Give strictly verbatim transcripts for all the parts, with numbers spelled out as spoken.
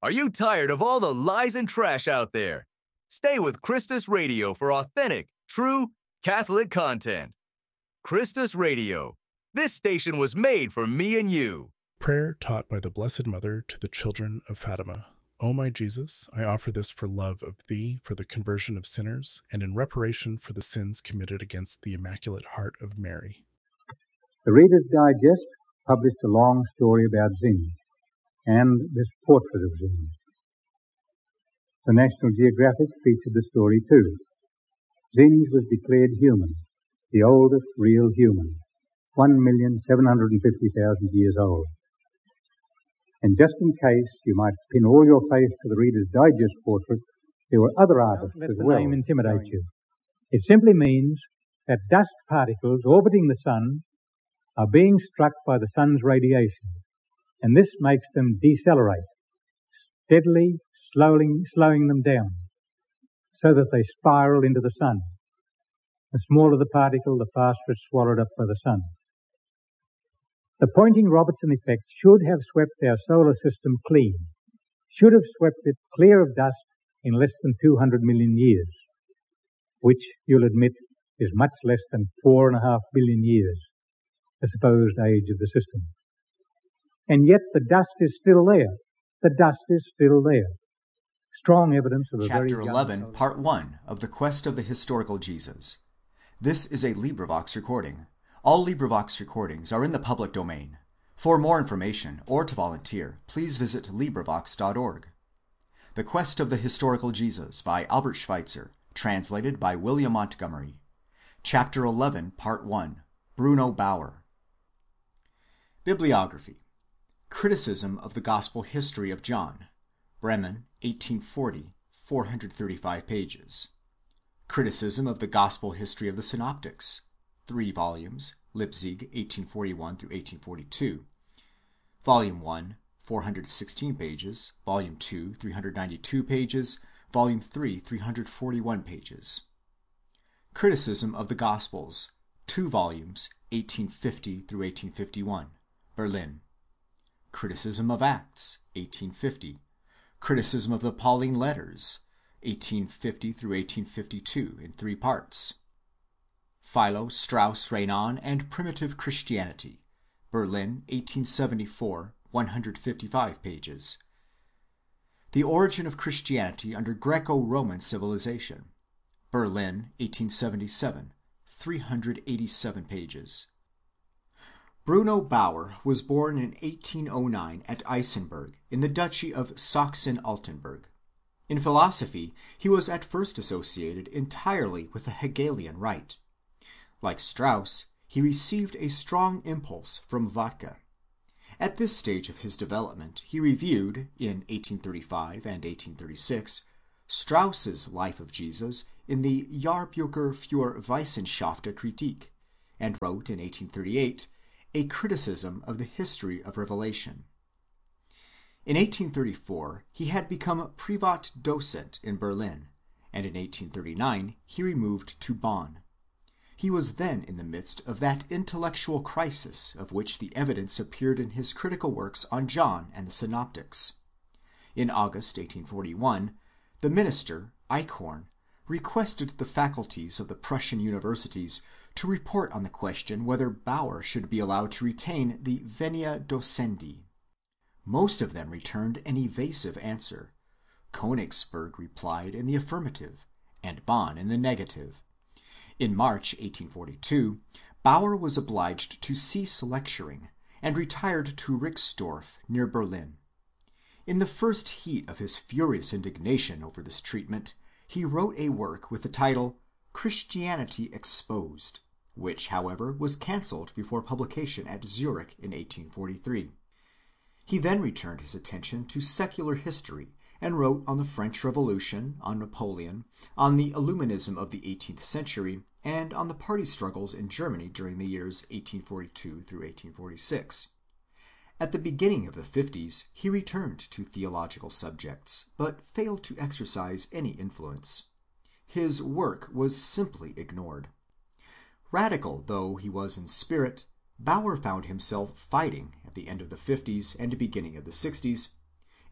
Are you tired of all the lies and trash out there? Stay with Christus Radio for authentic, true Catholic content. Christus Radio. This station was made for me and you. Prayer taught by the Blessed Mother to the children of Fatima. O my Jesus, I offer this for love of Thee, for the conversion of sinners, and in reparation for the sins committed against the Immaculate Heart of Mary. The Reader's Digest published a long story about Zinj, and this portrait of Zinj. The National Geographic featured the story too. Zinj was declared human, the oldest real human, one million seven hundred fifty thousand years old. And just in case you might pin all your faith to the Reader's Digest portrait, there were other artists as well. Don't let the name intimidate you. It simply means that dust particles orbiting the sun are being struck by the sun's radiation, and this makes them decelerate, steadily slowing, slowing them down, so that they spiral into the sun. The smaller the particle, the faster it's swallowed up by the sun. The Poynting-Robertson effect should have swept our solar system clean, should have swept it clear of dust in less than two hundred million years, which, you'll admit, is much less than four and a half billion years, the supposed age of the system. And yet the dust is still there. The dust is still there. Strong evidence of a very Chapter eleven, Part one of The Quest of the Historical Jesus. This is a LibriVox recording. All LibriVox recordings are in the public domain. For more information or to volunteer, please visit LibriVox dot org. The Quest of the Historical Jesus by Albert Schweitzer, translated by William Montgomery. Chapter eleven, Part one. Bruno Bauer. Bibliography. Criticism of the Gospel History of John. Bremen, eighteen forty, four hundred thirty-five pages. Criticism of the Gospel History of the Synoptics. Three volumes, Leipzig, eighteen forty-one through eighteen forty-two. Volume one, four hundred sixteen pages. Volume two, three hundred ninety-two pages. Volume three, three hundred forty-one pages. Criticism of the Gospels. Two volumes, eighteen fifty through eighteen fifty-one. Berlin. Criticism of Acts, eighteen fifty. Criticism of the Pauline Letters, eighteen fifty through eighteen fifty-two, in three parts. Philo, Strauss, Renan, and Primitive Christianity. Berlin, eighteen seventy-four, one hundred fifty-five pages. The Origin of Christianity under Greco-Roman Civilization. Berlin, eighteen seventy-seven, three hundred eighty-seven pages. Bruno Bauer was born in eighteen oh nine at Eisenberg, in the Duchy of Sachsen-Altenburg. In philosophy, he was at first associated entirely with the Hegelian right. Like Strauss, he received a strong impulse from vodka. At this stage of his development, he reviewed, in eighteen thirty-five and eighteen thirty-six, Strauss's Life of Jesus in the Jahrbucher für Wissenschaft Kritik, and wrote in eighteen thirty-eight a criticism of the history of Revelation. In eighteen thirty-four, he had become privat docent in Berlin, and in eighteen thirty-nine he removed to Bonn. He was then in the midst of that intellectual crisis of which the evidence appeared in his critical works on John and the Synoptics. In August eighteen forty-one, the minister, Eichhorn, requested the faculties of the Prussian universities to report on the question whether Bauer should be allowed to retain the venia docendi. Most of them returned an evasive answer. Königsberg replied in the affirmative, and Bonn in the negative. In March eighteen forty-two, Bauer was obliged to cease lecturing, and retired to Rixdorf near Berlin. In the first heat of his furious indignation over this treatment, he wrote a work with the title Christianity Exposed, which, however, was cancelled before publication at Zurich in eighteen forty-three. He then returned his attention to secular history, and wrote on the French Revolution, on Napoleon, on the Illuminism of the eighteenth century, and on the party struggles in Germany during the years eighteen forty-two through eighteen forty-six. At the beginning of the fifties, he returned to theological subjects, but failed to exercise any influence. His work was simply ignored. Radical though he was in spirit, Bauer found himself fighting, at the end of the fifties and beginning of the sixties,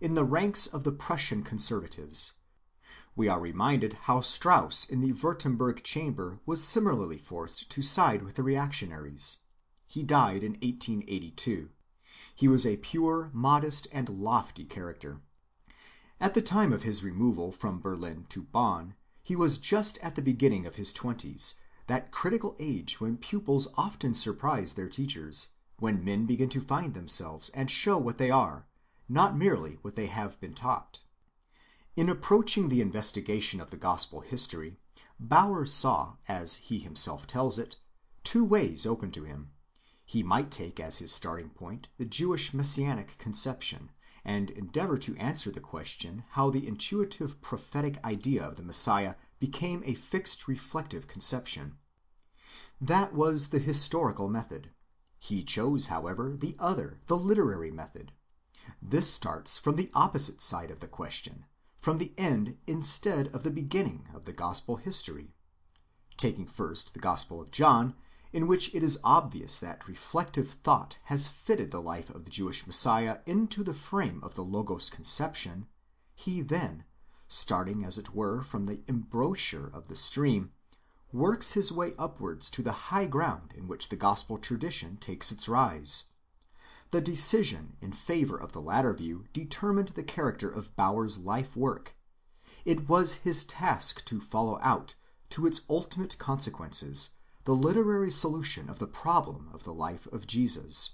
in the ranks of the Prussian conservatives. We are reminded how Strauss in the Württemberg chamber was similarly forced to side with the reactionaries. He died in eighteen eighty-two. He was a pure, modest, and lofty character. At the time of his removal from Berlin to Bonn, he was just at the beginning of his twenties, that critical age when pupils often surprise their teachers, when men begin to find themselves and show what they are, not merely what they have been taught. In approaching the investigation of the gospel history, Bauer saw, as he himself tells it, two ways open to him. He might take as his starting point the Jewish messianic conception, and endeavor to answer the question how the intuitive prophetic idea of the Messiah became a fixed reflective conception. That was the historical method. He chose, however, the other, the literary method. This starts from the opposite side of the question, from the end instead of the beginning of the gospel history. Taking first the Gospel of John, in which it is obvious that reflective thought has fitted the life of the Jewish Messiah into the frame of the Logos conception, he then, starting as it were from the embouchure of the stream, works his way upwards to the high ground in which the gospel tradition takes its rise. The decision in favor of the latter view determined the character of Bauer's life work. It was his task to follow out, to its ultimate consequences, the literary solution of the problem of the life of Jesus.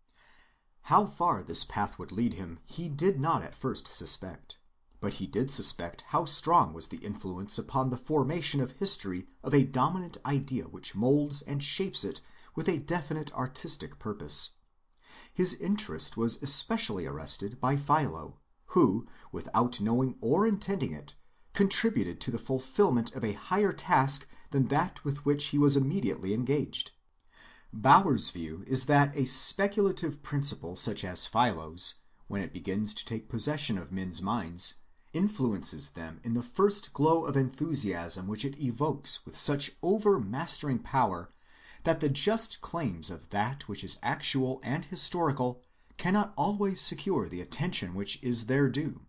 How far this path would lead him he did not at first suspect, but he did suspect how strong was the influence upon the formation of history of a dominant idea which molds and shapes it with a definite artistic purpose. His interest was especially arrested by Philo, who, without knowing or intending it, contributed to the fulfillment of a higher task than that with which he was immediately engaged. Bauer's view is that a speculative principle such as Philo's, when it begins to take possession of men's minds, influences them in the first glow of enthusiasm which it evokes with such overmastering power that the just claims of that which is actual and historical cannot always secure the attention which is their due.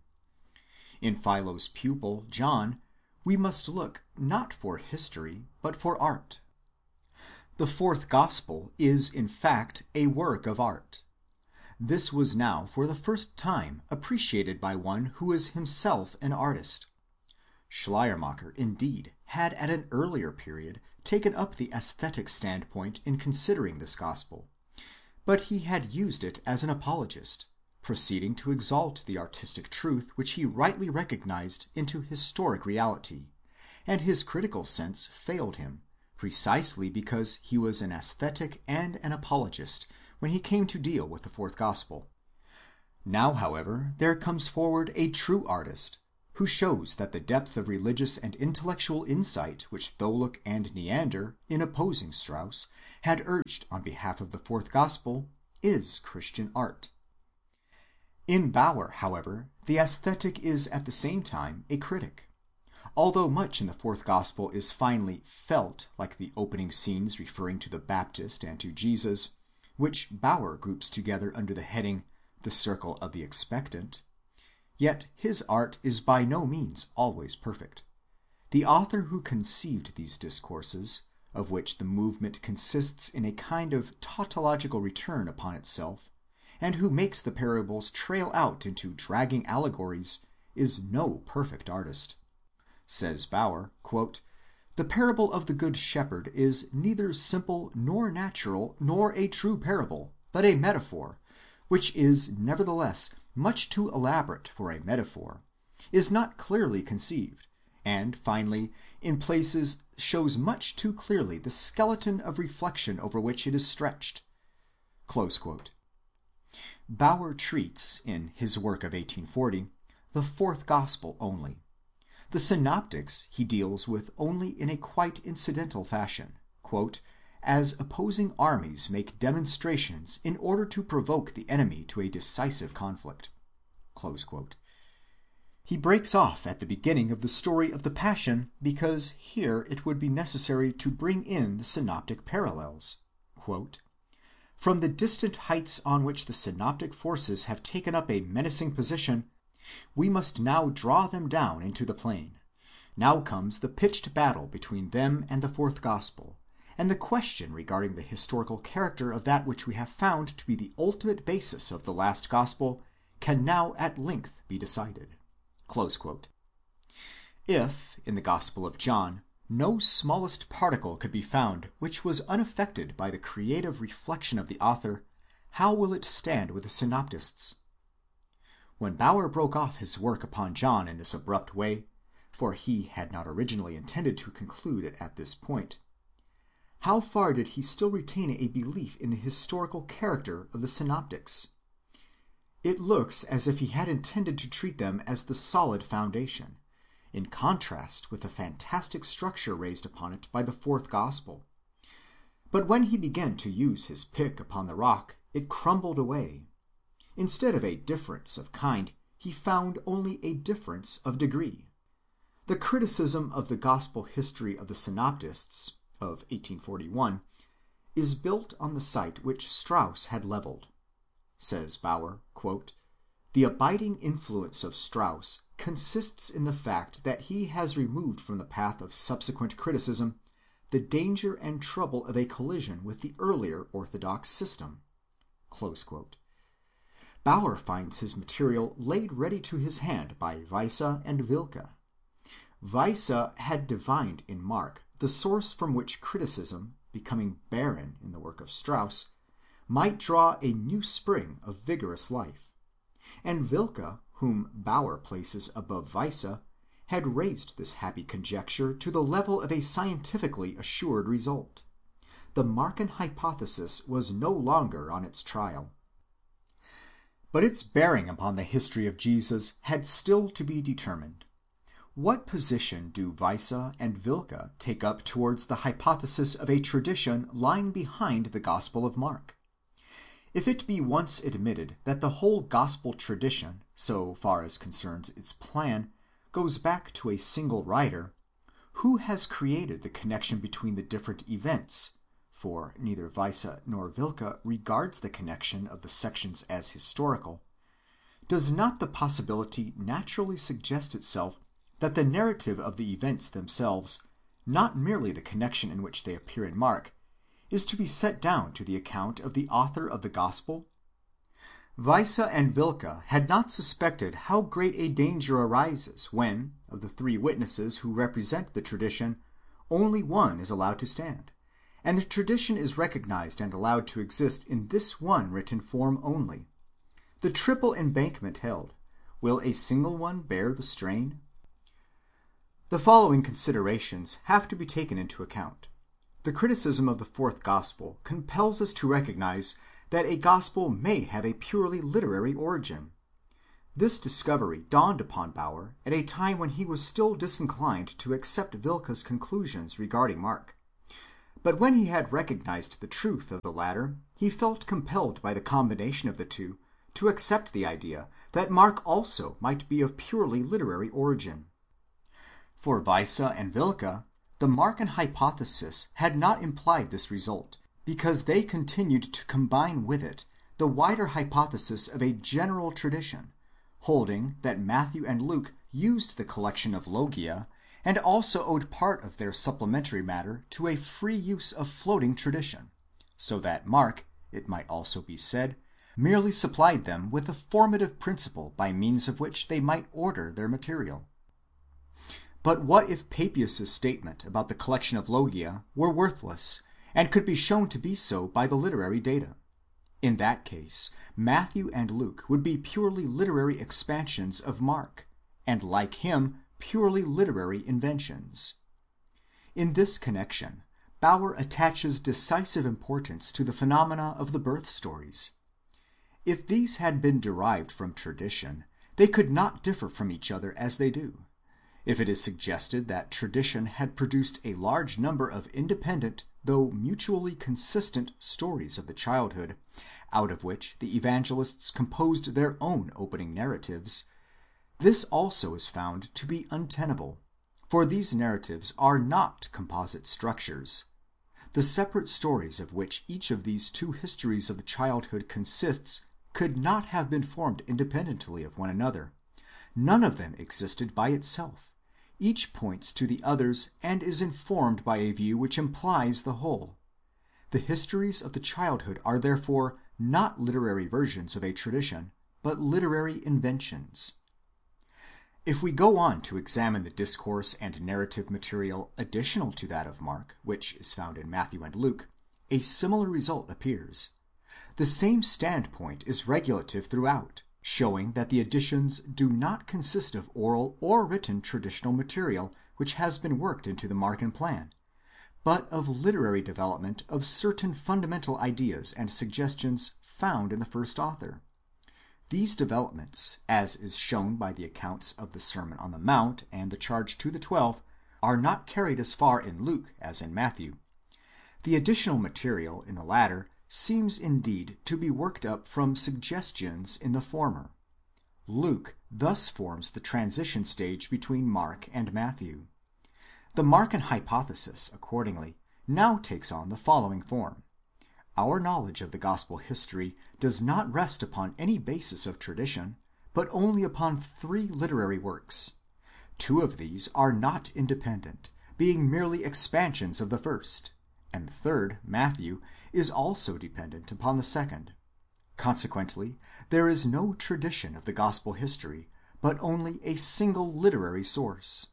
In Philo's pupil, John, we must look not for history, but for art. The fourth gospel is, in fact, a work of art. This was now for the first time appreciated by one who is himself an artist. Schleiermacher, indeed, had at an earlier period taken up the aesthetic standpoint in considering this gospel, but he had used it as an apologist, proceeding to exalt the artistic truth which he rightly recognized into historic reality, and his critical sense failed him, precisely because he was an aesthetic and an apologist when he came to deal with the fourth gospel. Now, however, there comes forward a true artist, who shows that the depth of religious and intellectual insight which Tholuck and Neander, in opposing Strauss, had urged on behalf of the fourth gospel, is Christian art. In Bauer, however, the aesthetic is at the same time a critic. Although much in the fourth gospel is finely felt, like the opening scenes referring to the Baptist and to Jesus, which Bauer groups together under the heading, The Circle of the Expectant, yet his art is by no means always perfect. The author who conceived these discourses, of which the movement consists in a kind of tautological return upon itself, and who makes the parables trail out into dragging allegories, is no perfect artist. Says Bauer, quote, "The parable of the Good Shepherd is neither simple nor natural nor a true parable, but a metaphor, which is nevertheless much too elaborate for a metaphor, is not clearly conceived, and finally, in places shows much too clearly the skeleton of reflection over which it is stretched." Close quote. Bauer treats, in his work of eighteen forty, the fourth gospel only. The synoptics he deals with only in a quite incidental fashion, quote, as opposing armies make demonstrations in order to provoke the enemy to a decisive conflict. Close quote. He breaks off at the beginning of the story of the Passion because here it would be necessary to bring in the synoptic parallels. Quote, "From the distant heights on which the synoptic forces have taken up a menacing position, We must now draw them down into the plain. Now comes the pitched battle between them and the fourth gospel, and the question regarding the historical character of that which we have found to be the ultimate basis of the last gospel can now at length be decided." Close quote. If, in the Gospel of John, no smallest particle could be found which was unaffected by the creative reflection of the author, how will it stand with the synoptists? When Baur broke off his work upon John in this abrupt way, for he had not originally intended to conclude it at this point, how far did he still retain a belief in the historical character of the synoptics? It looks as if he had intended to treat them as the solid foundation, in contrast with the fantastic structure raised upon it by the fourth gospel. But when he began to use his pick upon the rock, it crumbled away. Instead of a difference of kind, he found only a difference of degree. The criticism of the gospel history of the synoptists of eighteen forty-one is built on the site which Strauss had leveled. Says Baur, quote, "The abiding influence of Strauss consists in the fact that he has removed from the path of subsequent criticism the danger and trouble of a collision with the earlier orthodox system." Close quote. Baur finds his material laid ready to his hand by Weisse and Wilke. Weisse had divined in Mark the source from which criticism, becoming barren in the work of Strauss, might draw a new spring of vigorous life. And Wilke, whom Baur places above Weisse, had raised this happy conjecture to the level of a scientifically assured result. The Markan hypothesis was no longer on its trial. But its bearing upon the history of Jesus had still to be determined. What position do Weisse and Wilke take up towards the hypothesis of a tradition lying behind the Gospel of Mark? If it be once admitted that the whole gospel tradition, so far as concerns its plan, goes back to a single writer, who has created the connection between the different events? For neither Weisse nor Wilke regards the connection of the sections as historical. Does not the possibility naturally suggest itself that the narrative of the events themselves, not merely the connection in which they appear in Mark, is to be set down to the account of the author of the Gospel? Weisse and Wilke had not suspected how great a danger arises when, of the three witnesses who represent the tradition, only one is allowed to stand, and the tradition is recognized and allowed to exist in this one written form only. The triple embankment held, will a single one bear the strain? The following considerations have to be taken into account. The criticism of the fourth gospel compels us to recognize that a gospel may have a purely literary origin. This discovery dawned upon Baur at a time when he was still disinclined to accept Wilke's conclusions regarding Mark. But when he had recognized the truth of the latter, he felt compelled by the combination of the two to accept the idea that Mark also might be of purely literary origin. For Weisse and Wilke, the Markan hypothesis had not implied this result, because they continued to combine with it the wider hypothesis of a general tradition, holding that Matthew and Luke used the collection of logia, and also owed part of their supplementary matter to a free use of floating tradition, so that Mark, it might also be said, merely supplied them with the formative principle by means of which they might order their material. But what if Papias' statement about the collection of logia were worthless, and could be shown to be so by the literary data? In that case, Matthew and Luke would be purely literary expansions of Mark, and like him, purely literary inventions. In this connection, Baur attaches decisive importance to the phenomena of the birth stories. If these had been derived from tradition, they could not differ from each other as they do. If it is suggested that tradition had produced a large number of independent, though mutually consistent, stories of the childhood, out of which the evangelists composed their own opening narratives, this also is found to be untenable, for these narratives are not composite structures. The separate stories of which each of these two histories of the childhood consists could not have been formed independently of one another, None of them existed by itself. Each points to the others and is informed by a view which implies the whole. The histories of the childhood are therefore not literary versions of a tradition, but literary inventions. If we go on to examine the discourse and narrative material additional to that of Mark, which is found in Matthew and Luke, a similar result appears. The same standpoint is regulative throughout, showing that the additions do not consist of oral or written traditional material which has been worked into the Markan plan, but of literary development of certain fundamental ideas and suggestions found in the first author. These developments, as is shown by the accounts of the Sermon on the Mount and the charge to the twelve, are not carried as far in Luke as in Matthew. The additional material in the latter seems indeed to be worked up from suggestions in the former. Luke thus forms the transition stage between Mark and Matthew. The Markan hypothesis, accordingly, now takes on the following form. Our knowledge of the gospel history does not rest upon any basis of tradition, but only upon three literary works. Two of these are not independent, being merely expansions of the first, and the third, Matthew, is also dependent upon the second. Consequently, there is no tradition of the gospel history, but only a single literary source.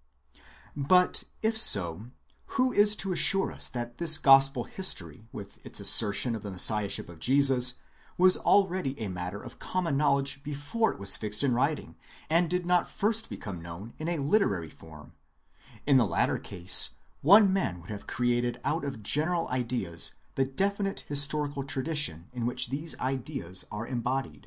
But if so, who is to assure us that this gospel history, with its assertion of the messiahship of Jesus, was already a matter of common knowledge before it was fixed in writing, and did not first become known in a literary form? In the latter case, one man would have created out of general ideas the definite historical tradition in which these ideas are embodied.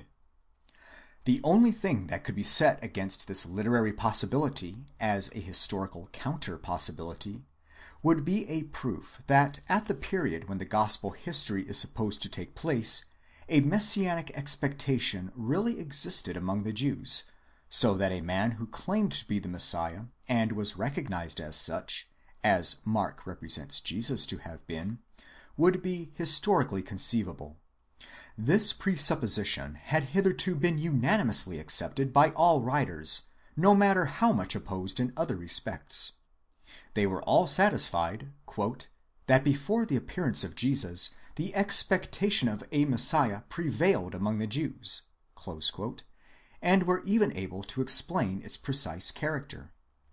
The only thing that could be set against this literary possibility as a historical counter-possibility would be a proof that at the period when the gospel history is supposed to take place, a messianic expectation really existed among the Jews, so that a man who claimed to be the Messiah and was recognized as such, as Mark represents Jesus to have been, would be historically conceivable. This presupposition had hitherto been unanimously accepted by all writers, no matter how much opposed in other respects. They were all satisfied, quote, that before the appearance of Jesus, the expectation of a Messiah prevailed among the Jews, close quote, and were even able to explain its precise character.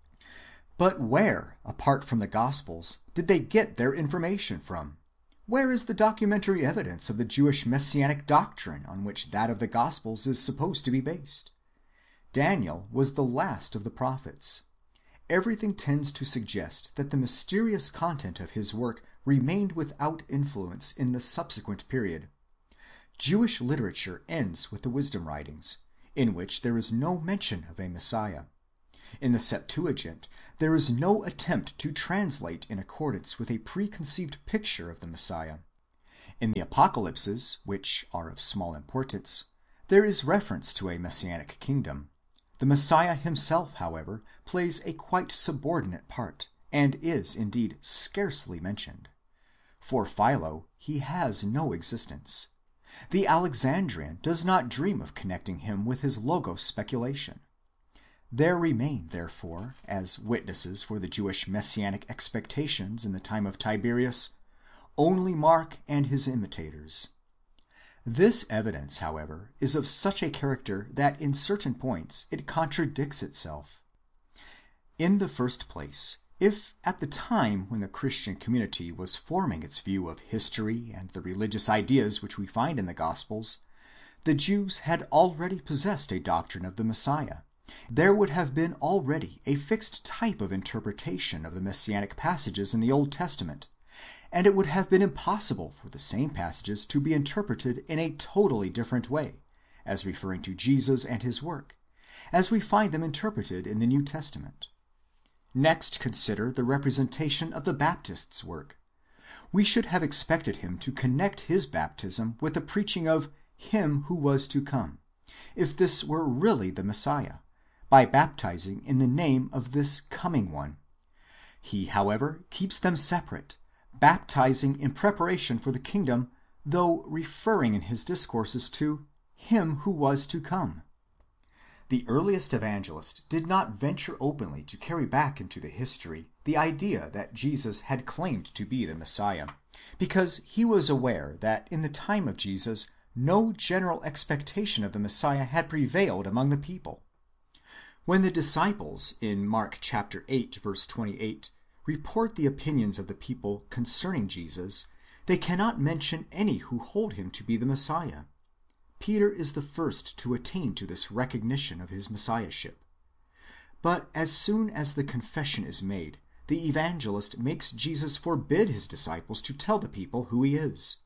But where, apart from the Gospels, did they get their information from? Where is the documentary evidence of the Jewish messianic doctrine on which that of the Gospels is supposed to be based? Daniel was the last of the prophets. Everything tends to suggest that the mysterious content of his work remained without influence in the subsequent period. Jewish literature ends with the wisdom writings, in which there is no mention of a Messiah. In the Septuagint, there is no attempt to translate in accordance with a preconceived picture of the Messiah. In the Apocalypses, which are of small importance, there is reference to a messianic kingdom. The Messiah himself, however, plays a quite subordinate part, and is indeed scarcely mentioned. For Philo, he has no existence. The Alexandrian does not dream of connecting him with his Logos speculation. There remain, therefore, as witnesses for the Jewish messianic expectations in the time of Tiberius, only Mark and his imitators. This evidence, however, is of such a character that in certain points it contradicts itself. In the first place, if at the time when the Christian community was forming its view of history and the religious ideas which we find in the Gospels, the Jews had already possessed a doctrine of the Messiah, there would have been already a fixed type of interpretation of the messianic passages in the Old Testament, and it would have been impossible for the same passages to be interpreted in a totally different way, as referring to Jesus and his work, as we find them interpreted in the New Testament. Next, consider the representation of the Baptist's work. We should have expected him to connect his baptism with the preaching of him who was to come, if this were really the Messiah, by baptizing in the name of this coming one. He, however, keeps them separate, baptizing in preparation for the kingdom, though referring in his discourses to him who was to come. The earliest evangelists did not venture openly to carry back into the history the idea that Jesus had claimed to be the Messiah, because he was aware that in the time of Jesus no general expectation of the Messiah had prevailed among the people. When the disciples in Mark chapter eight, verse twenty-eight, report the opinions of the people concerning Jesus, they cannot mention any who hold him to be the Messiah. Peter is the first to attain to this recognition of his messiahship. But as soon as the confession is made, the evangelist makes Jesus forbid his disciples to tell the people who he is.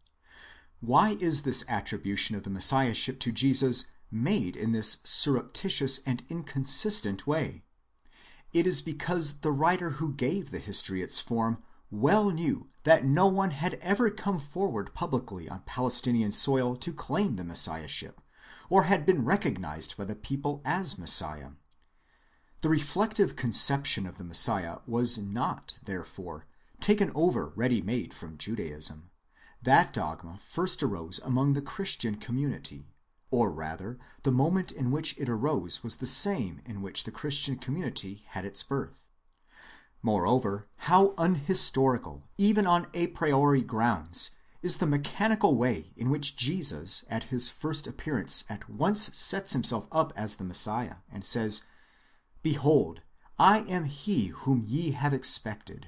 Why is this attribution of the messiahship to Jesus made in this surreptitious and inconsistent way? It is because the writer who gave the history its form well knew that no one had ever come forward publicly on Palestinian soil to claim the messiahship, or had been recognized by the people as Messiah. The reflective conception of the Messiah was not, therefore, taken over ready-made from Judaism. That dogma first arose among the Christian community, or rather, the moment in which it arose was the same in which the Christian community had its birth. Moreover, how unhistorical, even on a priori grounds, is the mechanical way in which Jesus, at his first appearance, at once sets himself up as the Messiah, and says, "Behold, I am he whom ye have expected."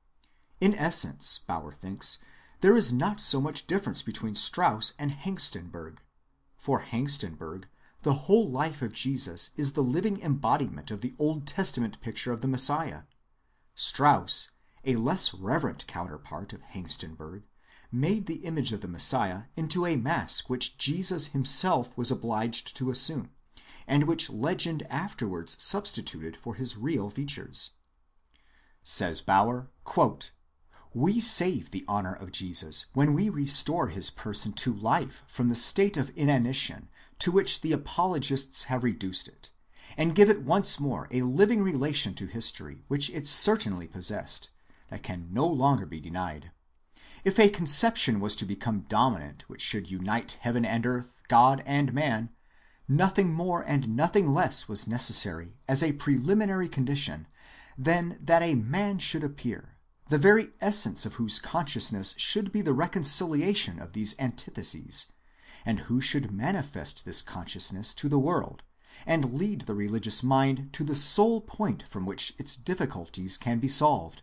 In essence, Bauer thinks, there is not so much difference between Strauss and Hengstenberg. For Hengstenberg, the whole life of Jesus is the living embodiment of the Old Testament picture of the Messiah. Strauss, a less reverent counterpart of Hengstenberg, made the image of the Messiah into a mask which Jesus himself was obliged to assume, and which legend afterwards substituted for his real features. Says Bauer, quote, "We save the honor of Jesus when we restore his person to life from the state of inanition to which the apologists have reduced it, and give it once more a living relation to history which it certainly possessed, that can no longer be denied. If a conception was to become dominant which should unite heaven and earth, God and man, nothing more and nothing less was necessary as a preliminary condition than that a man should appear, the very essence of whose consciousness should be the reconciliation of these antitheses, and who should manifest this consciousness to the world, and lead the religious mind to the sole point from which its difficulties can be solved.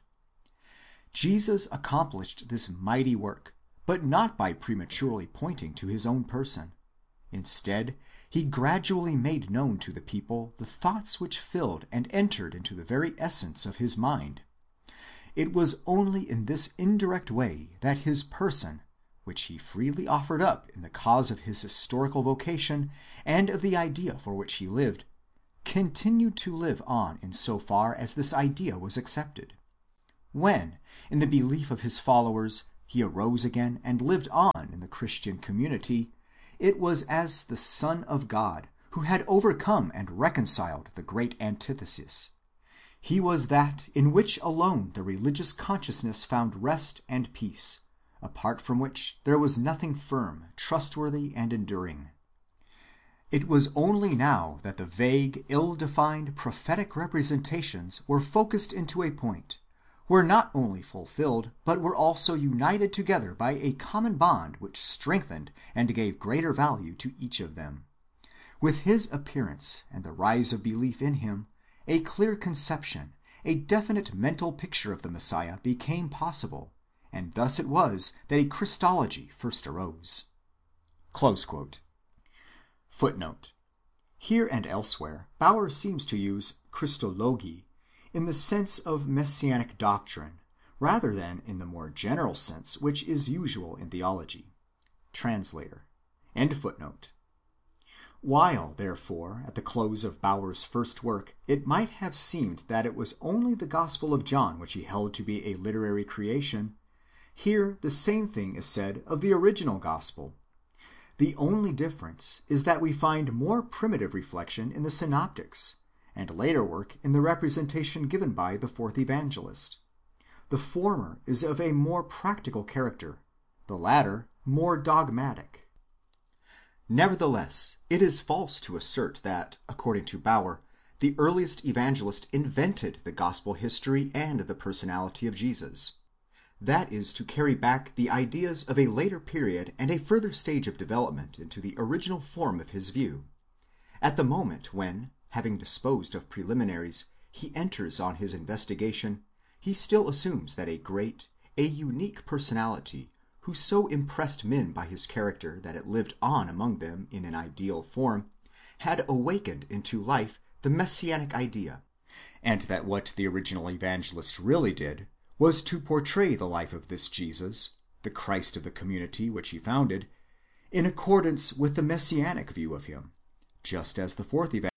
Jesus accomplished this mighty work, but not by prematurely pointing to his own person. Instead, he gradually made known to the people the thoughts which filled and entered into the very essence of his mind. It was only in this indirect way that his person, which he freely offered up in the cause of his historical vocation and of the idea for which he lived, continued to live on in so far as this idea was accepted. When, in the belief of his followers, he arose again and lived on in the Christian community, it was as the Son of God, who had overcome and reconciled the great antithesis. He was that in which alone the religious consciousness found rest and peace, apart from which there was nothing firm, trustworthy, and enduring. It was only now that the vague, ill-defined prophetic representations were focused into a point, were not only fulfilled, but were also united together by a common bond which strengthened and gave greater value to each of them. With his appearance and the rise of belief in him, a clear conception, a definite mental picture of the Messiah became possible, and thus it was that a Christology first arose." Close quote. Footnote. Here and elsewhere, Bauer seems to use Christologie in the sense of messianic doctrine, rather than in the more general sense which is usual in theology. Translator. End footnote. While, therefore, at the close of Bauer's first work, it might have seemed that it was only the Gospel of John which he held to be a literary creation, here the same thing is said of the original Gospel. The only difference is that we find more primitive reflection in the Synoptics, and later work in the representation given by the fourth evangelist. The former is of a more practical character, the latter more dogmatic. Nevertheless, it is false to assert that, according to Bauer, the earliest evangelist invented the gospel history and the personality of Jesus. That is to carry back the ideas of a later period and a further stage of development into the original form of his view. At the moment when, having disposed of preliminaries, he enters on his investigation, he still assumes that a great, a unique personality, who so impressed men by his character that it lived on among them in an ideal form, had awakened into life the messianic idea, and that what the original evangelist really did was to portray the life of this Jesus, the Christ of the community which he founded, in accordance with the messianic view of him, just as the fourth evangelist